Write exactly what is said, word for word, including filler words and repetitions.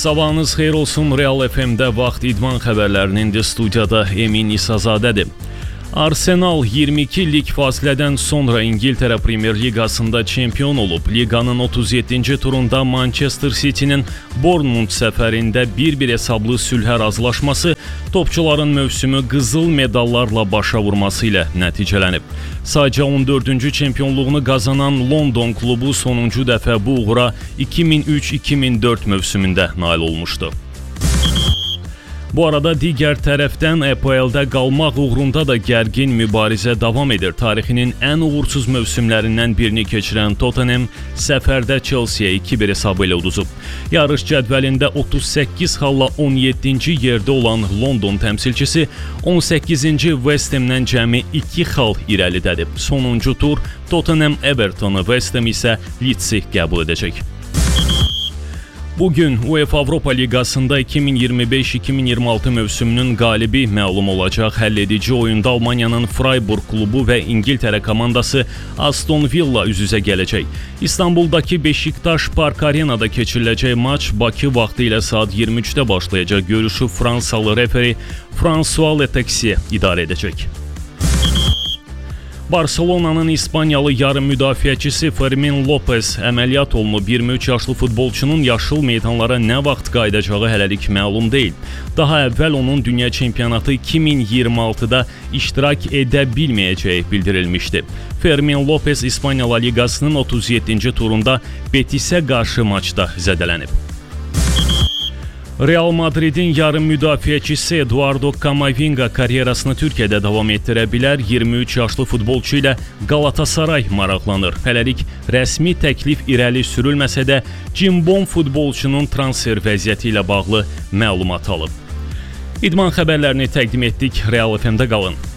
Sabahınız xeyir olsun. Real F M-də vaxt idman xəbərlərinin də studiyada Emin İsazadədir. Arsenal iyirmi iki lig fasilədən sonra İngiltərə Premier Liqasında çempion olub. Liqanın otuz yeddinci turunda Manchester City-nin Bournemouth səfərində bir-bir hesablı sülhə razılaşması topçuların mövsümü qızıl medallarla başa vurması ilə nəticələnib. Sadəcə on dördüncü çempionluğunu qazanan London klubu sonuncu dəfə bu uğura iki min üç iki min dörd mövsümündə nail olmuşdu. Bu arada digər tərəfdən E P L-də qalmaq uğrunda da gərgin mübarizə davam edir. Tarixinin ən uğursuz mövsümlərindən birini keçirən Tottenham səfərdə Chelsea-yə iki bir hesabı ilə uduzub. Yarış cədvəlində otuz səkkiz xalla on yeddinci yerdə olan London təmsilçisi on səkkizinci West Ham-dən cəmi iki xal irəlidədir. Sonuncu tur Tottenham Evertonu, West Ham isə Leeds-i qəbul edəcək. Bugün UEFA Avropa Liqasında iki min iyirmi beş iki min iyirmi altı mövsümünün qalibi məlum olacaq. Həlledici oyunda Almaniyanın Freiburg klubu və İngiltərə komandası Aston Villa üz-üzə gələcək. İstanbuldakı Beşiktaş Park Arenada keçiriləcək maç Bakı vaxtı ilə saat iyirmi üçdə başlayacaq. Görüşü Fransalı referi François Letexi idarə edəcək. Barcelona'nın İspanyalı yarım müdafiəçisi Fermin Lopez əməliyyat olunub. iyirmi üç yaşlı futbolçunun yaşıl meydanlara nə vaxt qayıdacağı hələlik məlum deyil. Daha əvvəl onun dünya çempionatı iki min iyirmi altıda iştirak edə bilməyəcəyi bildirilmişdi. Fermin Lopez İspanya La Liqasının otuz yeddinci turunda Betisə qarşı maçda zədələnib. Real Madridin yarım müdafiəçisi Eduardo Camavinga karyerasını Türkiyədə davam etdirə bilər. iyirmi üç yaşlı futbolçu ilə Galatasaray maraqlanır. Hələlik rəsmi təklif irəli sürülməsə də Cimbom futbolçunun transfer vəziyyəti ilə bağlı məlumat alıb. İdman xəbərlərini təqdim etdik. Real F M-də qalın.